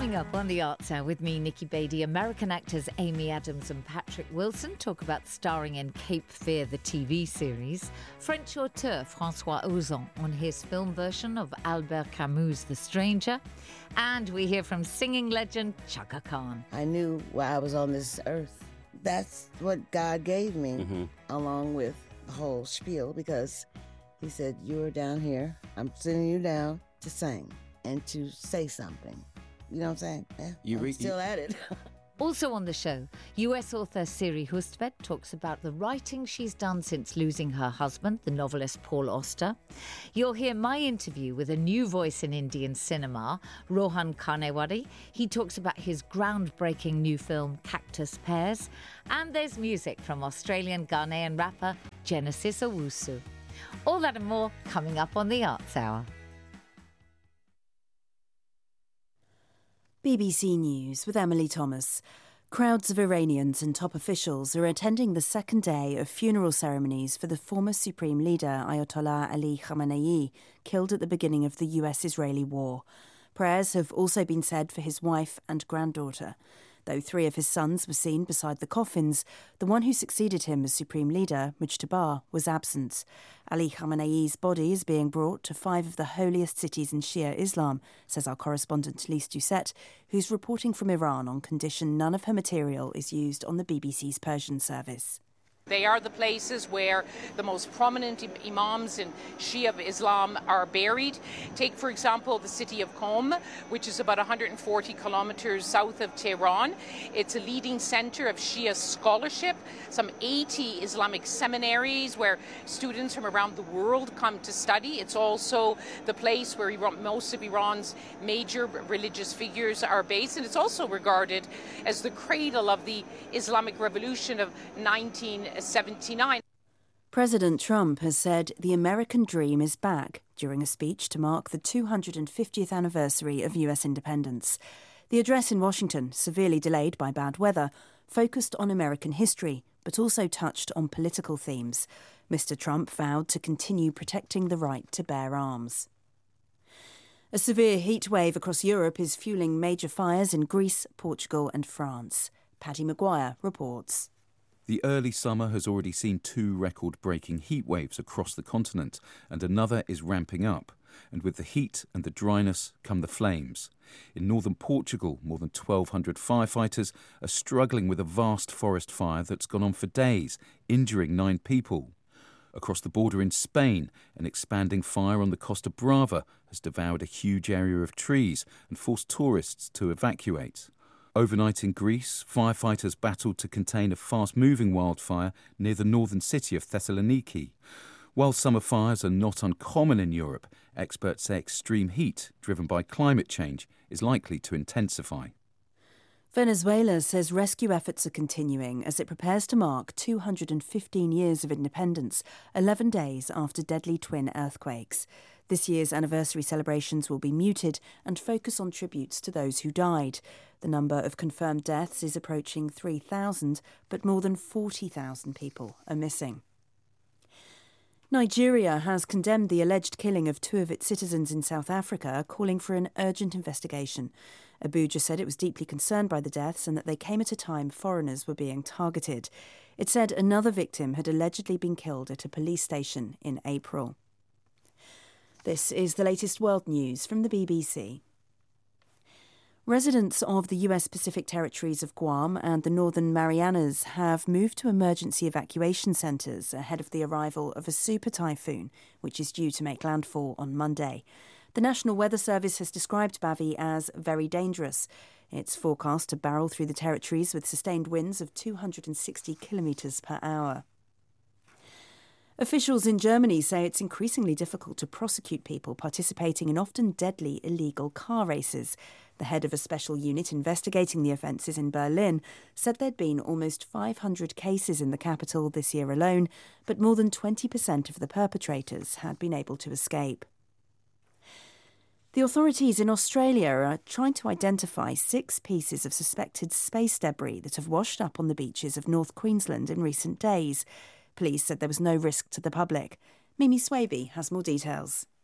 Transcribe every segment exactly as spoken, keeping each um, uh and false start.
Coming up on the Arts Hour with me, Nikki Beattie, American actors Amy Adams and Patrick Wilson talk about starring in Cape Fear, the T V series. French auteur François Ozon on his film version of Albert Camus' The Stranger. And we hear from singing legend Chaka Khan. I knew why I was on this earth. That's what God gave me, mm-hmm. along with the whole spiel, because he said, you're down here, I'm sending you down to sing and to say something. You know what I'm saying? Yeah, you re- I'm still you... at it. Also on the show, U S author Siri Hustvedt talks about the writing she's done since losing her husband, the novelist Paul Auster. You'll hear my interview with a new voice in Indian cinema, Rohan Karnewadi. He talks about his groundbreaking new film, Cactus Pears. And there's music from Australian Ghanaian rapper Genesis Owusu. All that and more coming up on the Arts Hour. B B C News with Emily Thomas. Crowds of Iranians and top officials are attending the second day of funeral ceremonies for the former supreme leader Ayatollah Ali Khamenei, killed at the beginning of the U S-Israeli war. Prayers have also been said for his wife and granddaughter. Though three of his sons were seen beside the coffins, the one who succeeded him as supreme leader, Mujtaba, was absent. Ali Khamenei's body is being brought to five of the holiest cities in Shia Islam, says our correspondent Lise Doucette, who's reporting from Iran on condition none of her material is used on the B B C's Persian service. They are the places where the most prominent imams in Shia Islam are buried. Take, for example, the city of Qom, which is about one hundred forty kilometers south of Tehran. It's a leading center of Shia scholarship, some eighty Islamic seminaries where students from around the world come to study. It's also the place where Iran, most of Iran's major religious figures are based, and it's also regarded as the cradle of the Islamic Revolution of nineteen seventy-nine. President Trump has said the American dream is back during a speech to mark the two hundred fiftieth anniversary of U S independence. The address in Washington, severely delayed by bad weather, focused on American history, but also touched on political themes. Mister Trump vowed to continue protecting the right to bear arms. A severe heat wave across Europe is fueling major fires in Greece, Portugal and France. Paddy Maguire reports. The early summer has already seen two record-breaking heat waves across the continent, and another is ramping up. And with the heat and the dryness come the flames. In northern Portugal, more than twelve hundred firefighters are struggling with a vast forest fire that's gone on for days, injuring nine people. Across the border in Spain, an expanding fire on the Costa Brava has devoured a huge area of trees and forced tourists to evacuate. Overnight in Greece, firefighters battled to contain a fast-moving wildfire near the northern city of Thessaloniki. While summer fires are not uncommon in Europe, experts say extreme heat, driven by climate change, is likely to intensify. Venezuela says rescue efforts are continuing as it prepares to mark two hundred fifteen years of independence, eleven days after deadly twin earthquakes. This year's anniversary celebrations will be muted and focus on tributes to those who died. The number of confirmed deaths is approaching three thousand, but more than forty thousand people are missing. Nigeria has condemned the alleged killing of two of its citizens in South Africa, calling for an urgent investigation. Abuja said it was deeply concerned by the deaths and that they came at a time foreigners were being targeted. It said another victim had allegedly been killed at a police station in April. This is the latest world news from the B B C. Residents of the U S Pacific territories of Guam and the Northern Marianas have moved to emergency evacuation centres ahead of the arrival of a super typhoon, which is due to make landfall on Monday. The National Weather Service has described Bavi as very dangerous. It's forecast to barrel through the territories with sustained winds of two hundred sixty kilometres per hour. Officials in Germany say it's increasingly difficult to prosecute people participating in often deadly illegal car races. The head of a special unit investigating the offences in Berlin said there'd been almost five hundred cases in the capital this year alone, but more than twenty percent of the perpetrators had been able to escape. The authorities in Australia are trying to identify six pieces of suspected space debris that have washed up on the beaches of North Queensland in recent days. Police said there was no risk to the public. Mimi Swaby has more details.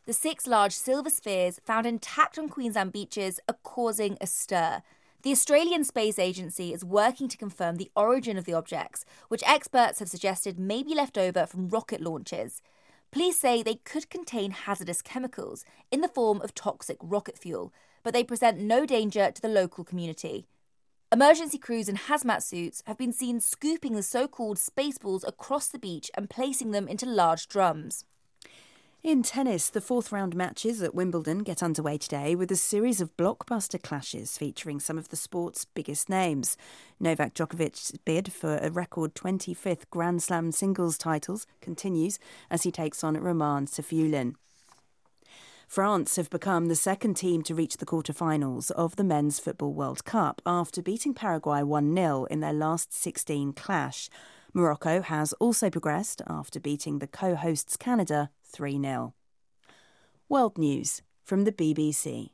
The six large silver spheres found intact on Queensland beaches are causing a stir. The Australian Space Agency is working to confirm the origin of the objects, which experts have suggested may be left over from rocket launches. Police say they could contain hazardous chemicals in the form of toxic rocket fuel, but they present no danger to the local community. Emergency crews in hazmat suits have been seen scooping the so-called space balls across the beach and placing them into large drums. In tennis, the fourth round matches at Wimbledon get underway today with a series of blockbuster clashes featuring some of the sport's biggest names. Novak Djokovic's bid for a record twenty-fifth Grand Slam singles titles continues as he takes on Roman Safiullin. France have become the second team to reach the quarter-finals of the Men's Football World Cup after beating Paraguay one nil in their last sixteen clash. Morocco has also progressed after beating the co-hosts Canada three nil. World News from the B B C.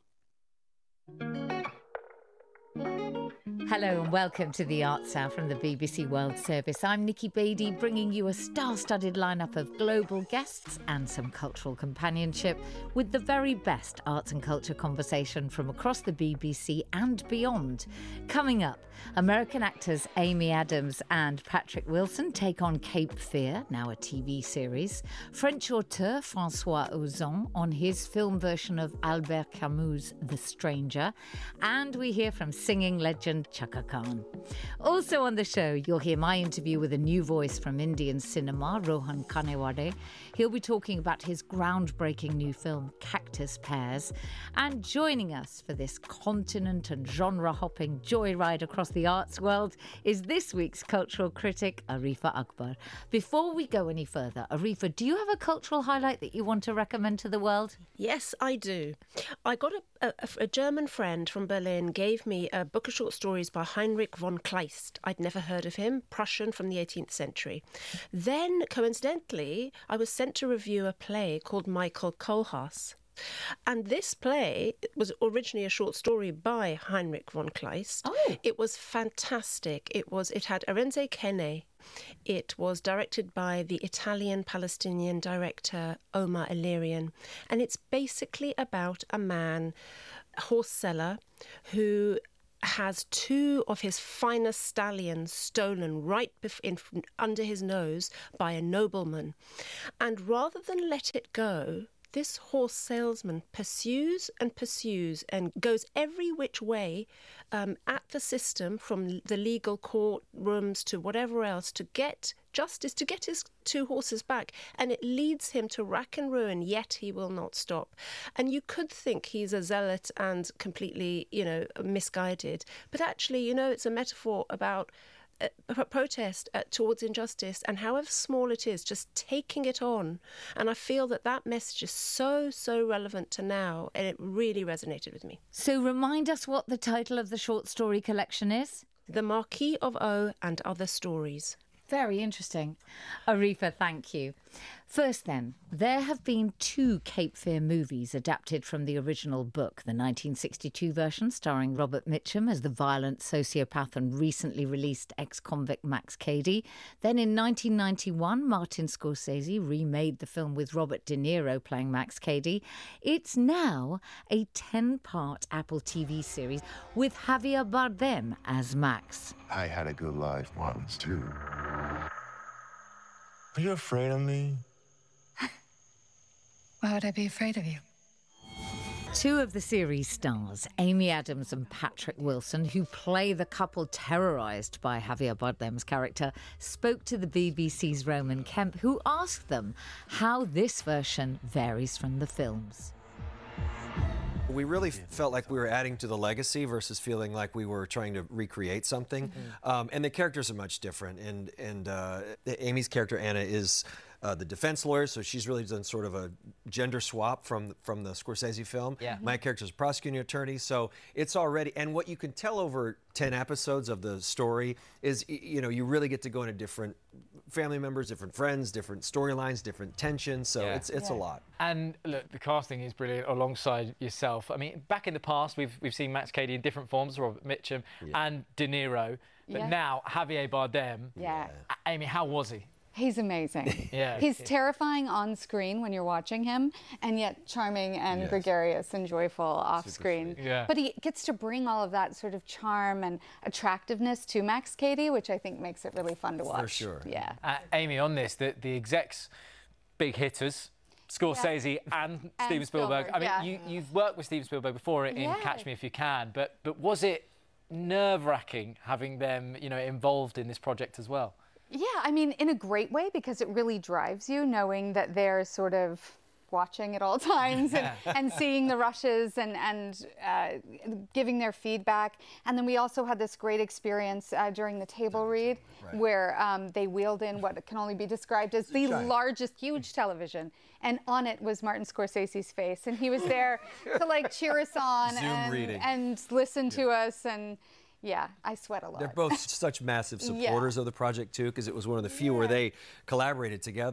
Hello and welcome to the Arts Hour from the B B C World Service. I'm Nikki Beattie, bringing you a star-studded lineup of global guests and some cultural companionship with the very best arts and culture conversation from across the B B C and beyond. Coming up, American actors Amy Adams and Patrick Wilson take on Cape Fear, now a T V series. French auteur François Ozon on his film version of Albert Camus' The Stranger. And we hear from singing legend Chaka Khan. Also on the show, you'll hear my interview with a new voice from Indian cinema, Rohan Kanewade. He'll be talking about his groundbreaking new film, Cactus Pears. And joining us for this continent and genre-hopping joyride across the arts world is this week's cultural critic, Arifa Akbar. Before we go any further, Arifa, do you have a cultural highlight that you want to recommend to the world? Yes, I do. I got a, a, a German friend from Berlin gave me a book of short stories by Heinrich von Kleist. I'd never heard of him, Prussian from the eighteenth century. Then, coincidentally, I was sent to review a play called Michael Kohlhaas. And this play was originally a short story by Heinrich von Kleist. Oh. It was fantastic. It was. It had Arenze Kene. It was directed by the Italian-Palestinian director Omar Illyrian. And it's basically about a man, a horse seller, who has two of his finest stallions stolen right bef- in, under his nose by a nobleman. And rather than let it go, this horse salesman pursues and pursues and goes every which way um, at the system, from the legal courtrooms to whatever else, to get justice, to get his two horses back. And it leads him to rack and ruin, yet he will not stop. And you could think he's a zealot and completely, you know, misguided. But actually, you know, it's a metaphor about a protest uh, towards injustice, and however small it is, just taking it on. And I feel that that message is so, so relevant to now, and it really resonated with me. So remind us what the title of the short story collection is. The Marquis of O and Other Stories. Very interesting. Arifa, thank you. First then, there have been two Cape Fear movies adapted from the original book, the nineteen sixty-two version starring Robert Mitchum as the violent sociopath and recently released ex-convict Max Cady. Then in nineteen ninety-one, Martin Scorsese remade the film with Robert De Niro playing Max Cady. It's now a ten-part Apple T V series with Javier Bardem as Max. I had a good life once, too. Are you afraid of me? Why would I be afraid of you? Two of the series stars, Amy Adams and Patrick Wilson, who play the couple terrorised by Javier Bardem's character, spoke to the B B C's Roman Kemp, who asked them how this version varies from the films. We really felt like we were adding to the legacy versus feeling like we were trying to recreate something. Mm-hmm. Um, and the characters are much different. And, and uh, Amy's character, Anna, is uh, the defense lawyer, so she's really done sort of a gender swap from, from the Scorsese film. Yeah. My character's a prosecuting attorney, so it's already... And what you can tell over ten episodes of the story is, you know, you really get to go into different family members, different friends, different storylines, different tensions, so yeah. it's it's yeah. a lot. And look, the casting is brilliant alongside yourself. I mean, back in the past, we've we've seen Max Cady in different forms, Robert Mitchum yeah. and De Niro, but yeah. now Javier Bardem. Yeah. Amy, how was he? He's amazing. Yeah. He's terrifying on screen when you're watching him, and yet charming and Yes. gregarious and joyful off screen. sweet. Yeah. But he gets to bring all of that sort of charm and attractiveness to Max Cady, which I think makes it really fun to watch. For sure. Yeah. Uh, Amy, on this, the, the execs, big hitters, Scorsese and, Steven Spielberg. Spielberg, I mean, yeah. you, you've worked with Steven Spielberg before in Yeah. Catch Me If You Can, but but was it nerve-wracking having them, you know, involved in this project as well? Yeah, I mean, in a great way, because it really drives you knowing that they're sort of watching at all times and, and seeing the rushes and, and uh, giving their feedback. And then we also had this great experience uh, during the table read Right. where um, they wheeled in what can only be described as the giant. largest, huge television. And on it was Martin Scorsese's face. And he was there to like cheer us on Zoom and, reading. and listen to us. And yeah, I sweat a lot. They're both such massive supporters of the project too, because it was one of the few where they collaborated together.